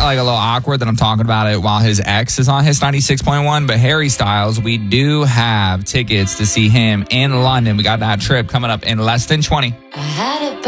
like a little awkward that I'm talking about it while his ex is on his 96.1. But Harry Styles, we do have tickets to see him in London. We got that trip coming up in less than 20. I had it